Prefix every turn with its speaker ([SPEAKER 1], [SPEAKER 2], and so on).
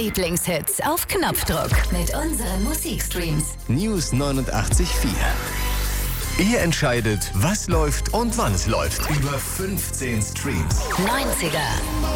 [SPEAKER 1] Lieblingshits auf Knopfdruck mit unseren Musikstreams.
[SPEAKER 2] News 89.4. Ihr entscheidet, was läuft und wann es läuft. Über 15 Streams.
[SPEAKER 1] 90er,